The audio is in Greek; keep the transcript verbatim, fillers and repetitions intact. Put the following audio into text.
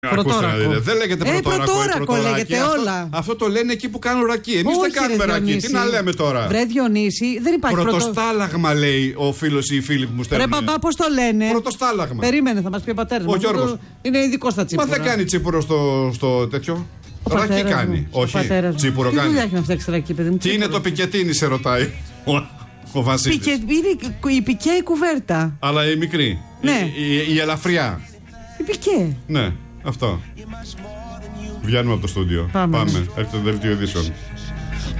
Πρωτόρακο. Δεν λέγεται ε, πρωτόρακο. Πρωτόρακο λέγεται αυτό, όλα. Αυτό το λένε εκεί που κάνουν ρακί. Εμείς δεν κάνουμε ρακί. Τι να λέμε τώρα. Βρε Διονύση, δεν υπάρχει πρωτοστάλαγμα, πρωτο... λέει ο φίλος ή η φίλη που μου στέλνουν. Ρε μπαμπά, πώς το λένε. Πρωτοστάλαγμα. Περίμενε, θα μας πει ο πατέρας. Ο Γιώργος. Το... Είναι ειδικό στα τσίπουρα. Μα δεν κάνει τσίπουρο στο, στο τέτοιο. Ο ρακί κάνει. Μου. Όχι, τσίπουρο τι κάνει. Τι δουλειά έχει να φτιάξει ρακί, παιδί μου. Τι είναι το πικετίνι, σε ρωτάει ο Βασίλης. Πικε... Είναι η πικέ η κουβέρτα. Αλλά η μικρή. Ναι. Η, η, η ελαφριά. Η πικέ. Ναι, αυτό. Βγαίνουμε από το στούντιο. Πάμε. Πάμε. Έρχεται το δελτίο ειδήσεων.